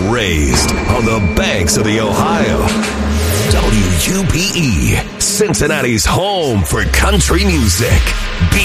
and raised on the banks of the Ohio. WUPE, Cincinnati's home for country music.